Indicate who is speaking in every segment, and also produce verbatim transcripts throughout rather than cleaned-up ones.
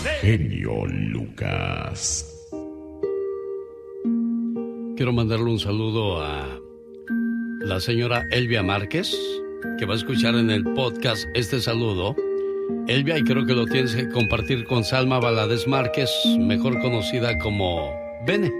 Speaker 1: Genio Lucas.
Speaker 2: Quiero mandarle un saludo a la señora Elvia Márquez, que va a escuchar en el podcast este saludo. Elvia, y creo que lo tienes que compartir con Salma Valadez Márquez, mejor conocida como Bene.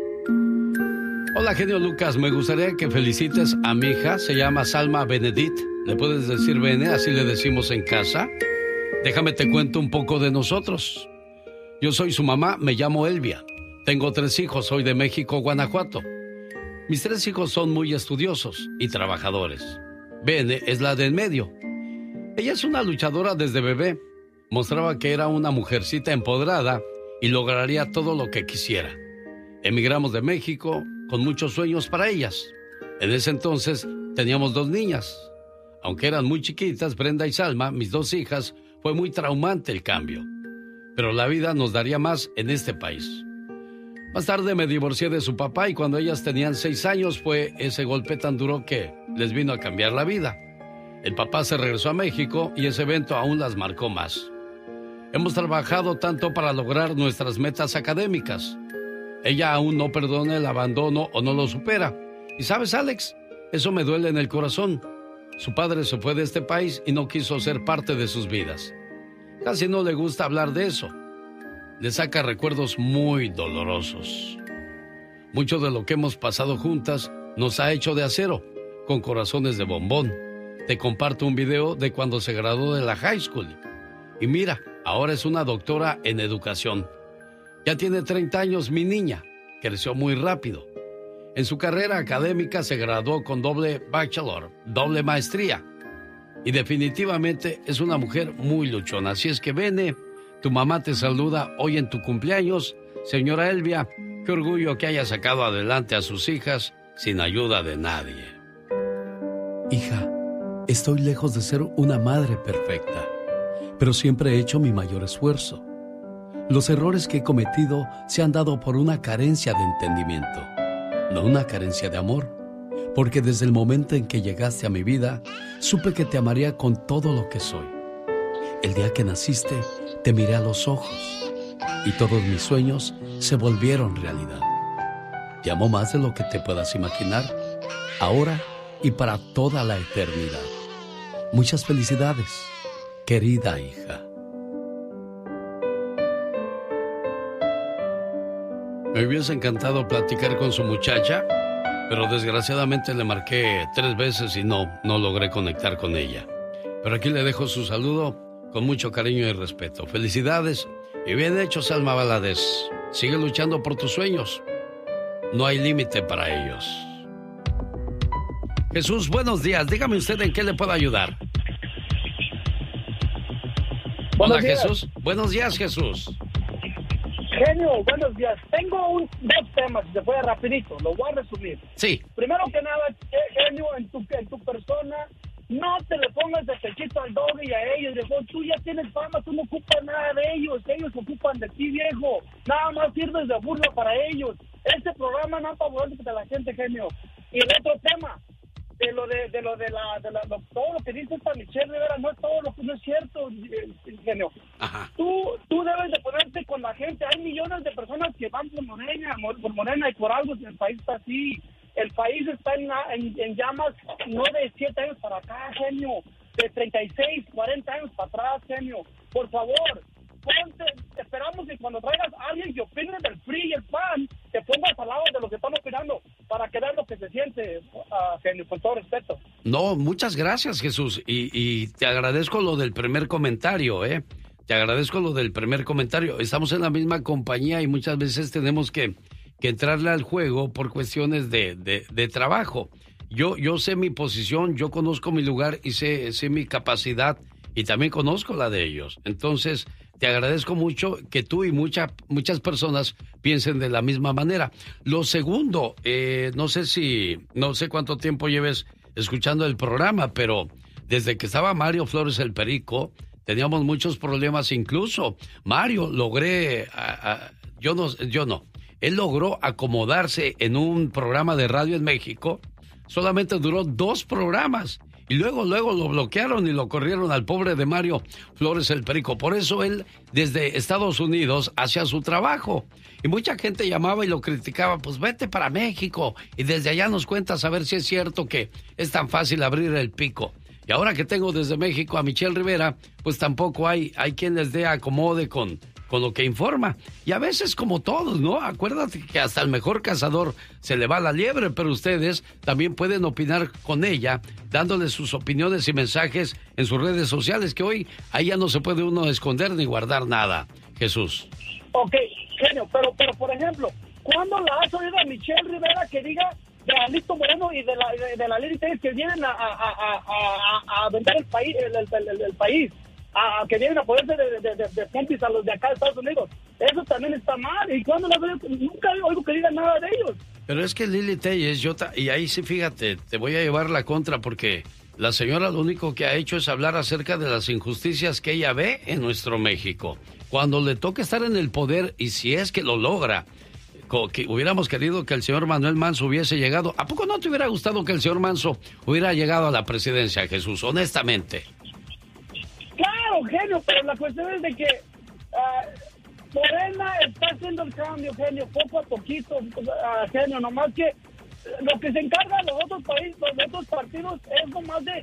Speaker 2: Hola, genio Lucas, me gustaría que felicites a mi hija, se llama Salma Benedit. ¿Le puedes decir Bene? Así le decimos en casa. Déjame te cuento un poco de nosotros. Yo soy su mamá, me llamo Elvia. Tengo tres hijos, soy de México, Guanajuato. Mis tres hijos son muy estudiosos y trabajadores. Bene es la de en medio. Ella es una luchadora desde bebé. Mostraba que era una mujercita empoderada y lograría todo lo que quisiera. Emigramos de México con muchos sueños para ellas. En ese entonces teníamos dos niñas. Aunque eran muy chiquitas, Brenda y Salma, mis dos hijas, fue muy traumante el cambio. Pero la vida nos daría más en este país. Más tarde me divorcié de su papá y cuando ellas tenían seis años fue ese golpe tan duro que les vino a cambiar la vida. El papá se regresó a México y ese evento aún las marcó más. Hemos trabajado tanto para lograr nuestras metas académicas. Ella aún no perdona el abandono o no lo supera. Y sabes, Alex, eso me duele en el corazón. Su padre se fue de este país y no quiso ser parte de sus vidas. Casi no le gusta hablar de eso. Le saca recuerdos muy dolorosos. Mucho de lo que hemos pasado juntas nos ha hecho de acero, con corazones de bombón. Te comparto un video de cuando se graduó de la high school. Y mira, ahora es una doctora en educación. Ya tiene treinta años mi niña. Creció muy rápido. En su carrera académica se graduó con doble bachelor, doble maestría. Y definitivamente es una mujer muy luchona. Así es que Bene, tu mamá te saluda hoy en tu cumpleaños. Señora Elvia, qué orgullo que haya sacado adelante a sus hijas sin ayuda de nadie.
Speaker 3: Hija, estoy lejos de ser una madre perfecta, pero siempre he hecho mi mayor esfuerzo. Los errores que he cometido se han dado por una carencia de entendimiento, no una carencia de amor, porque desde el momento en que llegaste a mi vida, supe que te amaría con todo lo que soy. El día que naciste, te miré a los ojos y todos mis sueños se volvieron realidad. Te amo más de lo que te puedas imaginar, ahora y para toda la eternidad. Muchas felicidades, querida hija.
Speaker 2: Me hubiese encantado platicar con su muchacha, pero desgraciadamente le marqué tres veces y no, no logré conectar con ella. Pero aquí le dejo su saludo con mucho cariño y respeto. Felicidades y bien hecho, Salma Valadez. Sigue luchando por tus sueños. No hay límite para ellos. Jesús, buenos días. Dígame usted en qué le puedo ayudar.
Speaker 4: Buenos
Speaker 2: Hola,
Speaker 4: días.
Speaker 2: Jesús. Buenos días, Jesús.
Speaker 4: Genio, buenos días. Tengo un, dos temas, si se puede rapidito, lo voy a resumir.
Speaker 2: Sí.
Speaker 4: Primero que nada, Genio, en tu, en tu persona, no te le pongas de pechito al doble y a ellos. Viejo. Tú ya tienes fama, tú no ocupas nada de ellos, ellos ocupan de ti, viejo. Nada más sirves de burla para ellos. Este programa no es favorable para la gente, Genio. Y el otro tema, de lo de, de lo de la, de la lo, todo lo que dice esta Michelle Rivera, no es todo lo que no es cierto, Genio.
Speaker 2: Ajá.
Speaker 4: Tú, tú debes de ponerte con la gente. Hay millones de personas que van por Morena, por Morena y por algo el país está así. El país está en, en, en llamas, no de siete años para acá, Genio, de treinta y seis, cuarenta años para atrás, Genio. Por favor, ponte, esperamos que cuando traigas a alguien que opine del P R I y el P A N, te pongas al lado de lo que están opinando para que vean lo que se siente, uh, Genio, con todo respeto.
Speaker 2: No, muchas gracias, Jesús. Y, y te agradezco lo del primer comentario, ¿eh? Te agradezco lo del primer comentario. Estamos en la misma compañía y muchas veces tenemos que, que entrarle al juego por cuestiones de, de, de trabajo. Yo, yo sé mi posición, yo conozco mi lugar y sé, sé mi capacidad y también conozco la de ellos. Entonces, te agradezco mucho que tú y mucha, muchas personas piensen de la misma manera. Lo segundo, eh, no sé si, no sé cuánto tiempo lleves escuchando el programa, pero desde que estaba Mario Flores el Perico, teníamos muchos problemas. Incluso Mario logré, a, a, yo no, yo no, él logró acomodarse en un programa de radio en México. Solamente duró dos programas Y luego, luego lo bloquearon y lo corrieron al pobre de Mario Flores el Perico. Por eso él, desde Estados Unidos, hacía su trabajo. Y mucha gente llamaba y lo criticaba, pues vete para México. Y desde allá nos cuentas a ver si es cierto que es tan fácil abrir el pico. Y ahora que tengo desde México a Michelle Rivera, pues tampoco hay, hay quien les dé acomode con... con lo que informa. Y a veces como todos, ¿no? Acuérdate que hasta el mejor cazador se le va la liebre, pero ustedes también pueden opinar con ella, dándole sus opiniones y mensajes en sus redes sociales, que hoy ahí ya no se puede uno esconder ni guardar nada. Jesús.
Speaker 4: Ok, genio, pero, pero por ejemplo, ¿cuándo la has oído a Michelle Rivera que diga de Alito Moreno y de la, de, de la Lili Telles que vienen a, a, a, a, a vender el país, el, el, el, el país? A, que vienen a ponerse de, de, de, de pompis a los de acá de Estados Unidos? Eso también está mal. ¿Y cuando las veo? Nunca oigo que digan nada de ellos.
Speaker 2: Pero es que Lili Telles, yo ta- y ahí sí, fíjate, te voy a llevar la contra porque la señora lo único que ha hecho es hablar acerca de las injusticias que ella ve en nuestro México. Cuando le toca estar en el poder, y si es que lo logra, que hubiéramos querido que el señor Manuel Manso hubiese llegado. ¿A poco no te hubiera gustado que el señor Manso hubiera llegado a la presidencia, Jesús? Honestamente.
Speaker 4: Claro, genio, pero la cuestión es de que uh, Morena está haciendo el cambio, genio, poco a poquito, uh, genio, nomás que lo que se encarga de los otros países, los otros partidos, es nomás de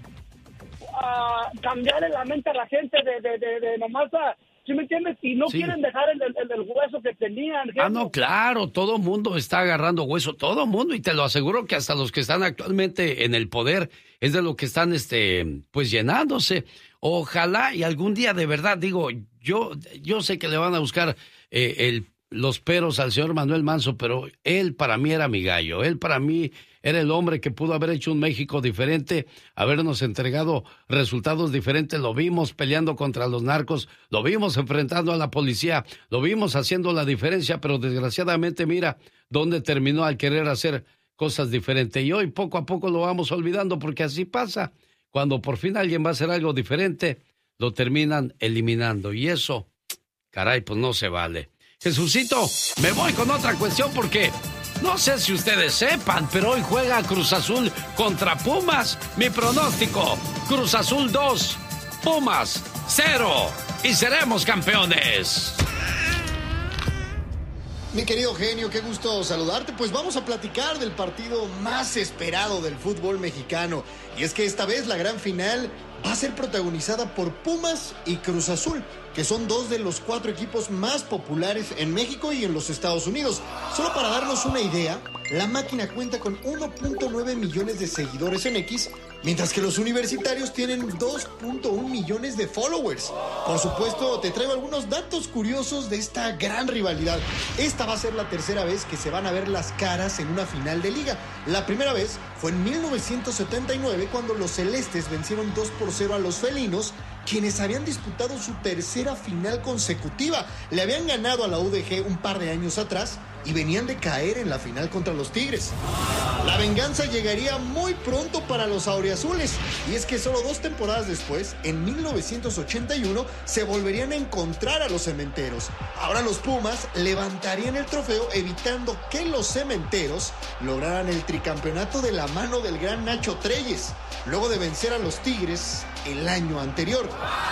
Speaker 4: uh, cambiarle la mente a la gente, de, de, de, de nomás a... ¿Sí me entiendes? Y no sí. quieren dejar el, el, el hueso que tenían. Genio.
Speaker 2: Ah, no, claro, todo mundo está agarrando hueso, todo mundo, y te lo aseguro que hasta los que están actualmente en el poder es de lo que están, este, pues llenándose. Ojalá y algún día de verdad, digo, yo, yo sé que le van a buscar eh, el, los peros al señor Manuel Manso, pero él para mí era mi gallo, él para mí era el hombre que pudo haber hecho un México diferente, habernos entregado resultados diferentes. Lo vimos peleando contra los narcos, lo vimos enfrentando a la policía, lo vimos haciendo la diferencia, pero desgraciadamente mira dónde terminó al querer hacer cosas diferentes. Y hoy poco a poco lo vamos olvidando porque así pasa. Cuando por fin alguien va a hacer algo diferente, lo terminan eliminando. Y eso, caray, pues no se vale. Jesucito, me voy con otra cuestión porque... no sé si ustedes sepan, pero hoy juega Cruz Azul contra Pumas. Mi pronóstico, Cruz Azul dos, Pumas cero. Y seremos campeones.
Speaker 5: Mi querido genio, qué gusto saludarte. Pues vamos a platicar del partido más esperado del fútbol mexicano. Y es que esta vez la gran final va a ser protagonizada por Pumas y Cruz Azul, que son dos de los cuatro equipos más populares en México y en los Estados Unidos. Solo para darnos una idea, la máquina cuenta con uno punto nueve millones de seguidores en X, mientras que los universitarios tienen dos punto uno millones de followers. Por supuesto, te traigo algunos datos curiosos de esta gran rivalidad. Esta va a ser la tercera vez que se van a ver las caras en una final de liga. La primera vez fue en mil novecientos setenta y nueve, cuando los celestes vencieron dos por cero a los felinos, quienes habían disputado su tercera final consecutiva. Le habían ganado a la U D G un par de años atrás y venían de caer en la final contra los Tigres. La venganza llegaría muy pronto para los auriazules, y es que solo dos temporadas después, en mil novecientos ochenta y uno, se volverían a encontrar a los cementeros. Ahora los Pumas levantarían el trofeo, evitando que los cementeros lograran el tricampeonato de la mano del gran Nacho Treyes, luego de vencer a los Tigres el año anterior.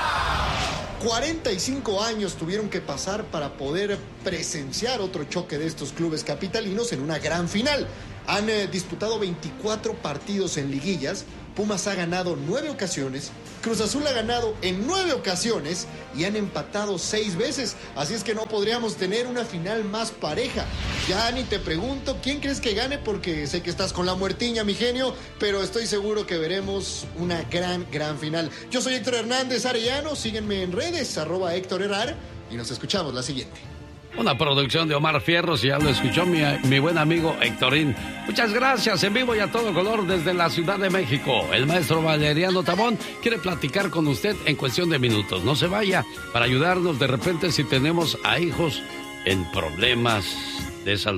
Speaker 5: cuarenta y cinco años tuvieron que pasar para poder presenciar otro choque de estos clubes capitalinos en una gran final. Han eh, disputado veinticuatro partidos en liguillas. Pumas ha ganado nueve ocasiones, Cruz Azul ha ganado en nueve ocasiones y han empatado seis veces. Así es que no podríamos tener una final más pareja. Ya ni te pregunto quién crees que gane, porque sé que estás con la muertiña, mi genio, pero estoy seguro que veremos una gran, gran final. Yo soy Héctor Hernández Arellano, síguenme en redes, arroba Héctor Herrera, y nos escuchamos la siguiente.
Speaker 2: Una producción de Omar Fierros, y ya lo escuchó mi, mi buen amigo Héctorín. Muchas gracias, en vivo y a todo color desde la Ciudad de México. El maestro Valeriano Tabón quiere platicar con usted en cuestión de minutos. No se vaya, para ayudarnos de repente si tenemos a hijos en problemas de salud.